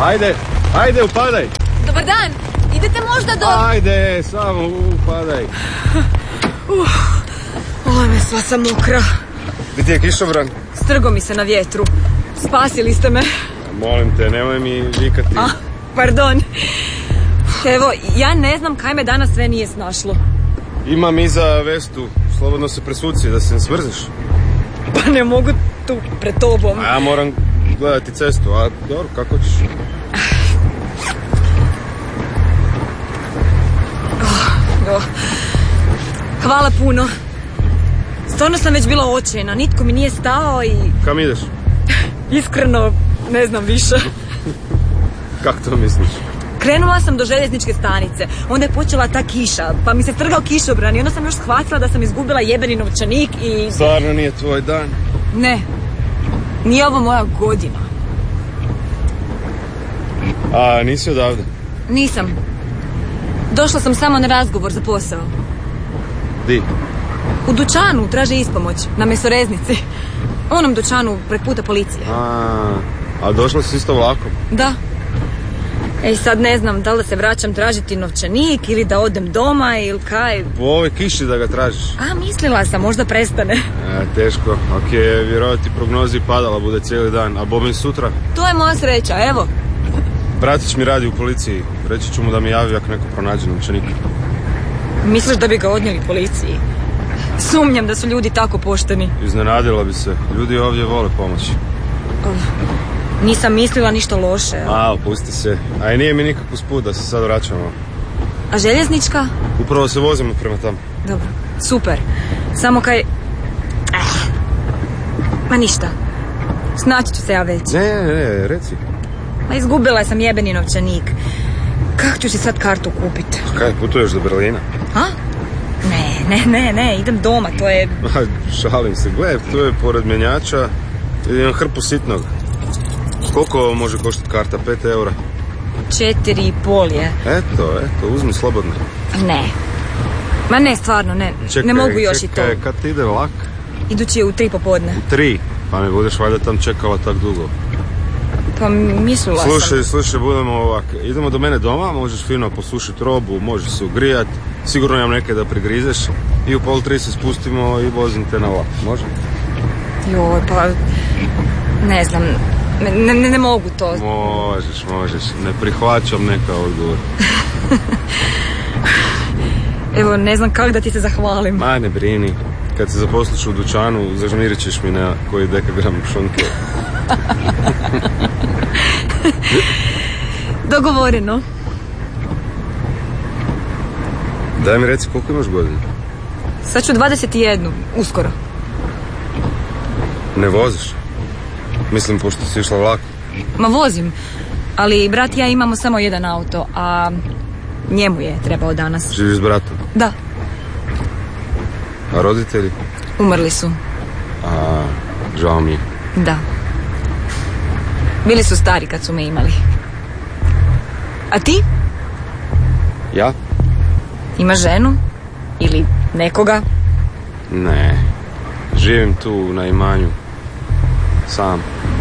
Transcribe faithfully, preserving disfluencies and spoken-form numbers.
Ajde, ajde, upadaj. Dobar dan, idete možda do... Ajde, samo upadaj. Uh, ovo me sva sam mokra. Gdje ti je kišobran? Strgo mi se na vjetru. Spasili ste me. Molim te, nemoj mi vikati. Ah, pardon. Evo, ja ne znam kaj me danas sve nije snašlo. Imam iza vestu, slobodno se presuci da se ne smrziš. Pa ne mogu tu pred tobom. A ja moram gledati cestu, a dobro, kako ćeš? Oh, oh. Hvala puno. Stvarno sam već bila očajna, nitko mi nije stao i... Kam ideš? Iskreno, ne znam više. Kako to misliš? Krenula sam do željezničke stanice, onda je počela ta kiša, pa mi se trgao kišobran i onda sam još shvatila da sam izgubila jebeni novčanik i... Stvarno nije tvoj dan? Ne, nije ovo moja godina. A nisi odavde? Nisam. Došla sam samo na razgovor za posao. Di? U dućanu traže ispomoć, na mesoreznici. Onom dućanu prek puta policije. A, a došla si isto vlakom? Da. Ej, sad ne znam da li da se vraćam tražiti novčanik ili da odem doma ili kaj. Po ovoj kiši da ga tražiš? A, mislila sam, možda prestane. E, teško. Ok, vjerovati prognozi padala bude cijeli dan. A Bobin sutra? To je moja sreća, evo. Bratić mi radi u policiji. Reći ću mu da mi javi ako neko pronađe novčanik. Misliš da bi ga odnijeli policiji? Sumnjam da su ljudi tako pošteni. Iznenadila bi se. Ljudi ovdje vole pomoći. Oh, nisam mislila ništa loše. A, opusti se. A i nije mi nikako sput da se sad vraćamo. A željeznička? Upravo se vozimo prema tamo. Dobro, super. Samo kaj... Eh. Ma ništa. Snaći ću se ja već. Ne, ne, ne, reci. Ma izgubila sam jebeni novčanik. Kako ću si sad kartu kupiti? A kaj, putuješ do Berlina? A? Ne, ne, ne, ne, idem doma, to je... Šalim se, gledaj, tu je pored mjenjača, imam hrpu sitnog. Koliko može koštati karta? Pet eura? Četiri i pol je. Eto, eto, uzmi slobodno. Ne. Ma ne, stvarno, ne. Čekaj, ne mogu još čekaj, i to. Kad ti ide vlak? Idući je u tri popodne. U tri? Pa mi budeš valjda tam čekala tak dugo. Pa mislila sam. Slušaj, slušaj, budemo ovak. Idemo do mene doma, možeš fino posušiti robu, možeš se ugrijat, sigurno imam neke da prigrizeš i u pol tri se spustimo i vozim te na vlak, može? Joj, pa ne znam, ne, ne, ne mogu to. Možeš, možeš, ne prihvaćam neka odgovor. Evo, ne znam kako da ti se zahvalim. Ma ne brini, kad se zaposliš u dućanu, zažmirit ćeš mi na koji dekagram šunke. Dogovoreno. Daj mi reci koliko imaš godina? Sad ću dvadeset jedan, uskoro. Ne voziš? Mislim, pošto si išla vlak. Ma vozim, ali brat i ja imamo samo jedan auto, a njemu je trebao danas. Živiš s bratom? Da. A roditelji? Umrli su. A, žao mi je. Da. Bili su stari kad su me imali. A ti? Ja? Imaš ženu? Ili nekoga? Ne. Živim tu na imanju. Sam.